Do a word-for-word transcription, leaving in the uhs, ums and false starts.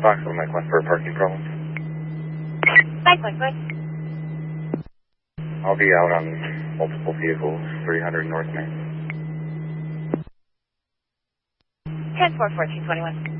Fox on Mike one for parking problems. Mike one, good. I'll be out on multiple vehicles, three hundred North Main. ten four fourteen twenty-one.